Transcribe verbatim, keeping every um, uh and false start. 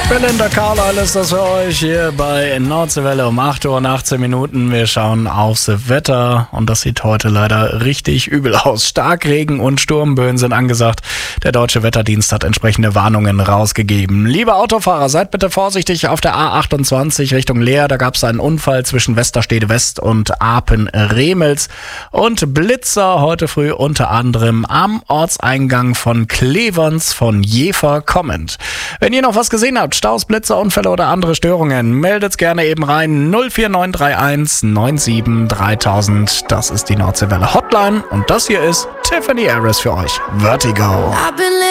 Belinda Carlisle ist das für euch hier bei Nordseewelle um acht Uhr und achtzehn Minuten. Wir schauen aufs Wetter und das sieht heute leider richtig übel aus. Starkregen und Sturmböen sind angesagt. Der Deutsche Wetterdienst hat entsprechende Warnungen rausgegeben. Liebe Autofahrer, seid bitte vorsichtig auf der A achtundzwanzig Richtung Leer. Da gab es einen Unfall zwischen Westerstede West und Apen-Remels. Und Blitzer heute früh unter anderem am Ortseingang von Cleverns von Jever kommend. Wenn ihr noch was gesehen habt, Staus, Blitzer, Unfälle oder andere Störungen, meldet's gerne eben rein. null vier neun drei eins neun sieben dreitausend. Das ist die Nordseewelle Hotline und das hier ist Tiffany Harris für euch. Vertigo.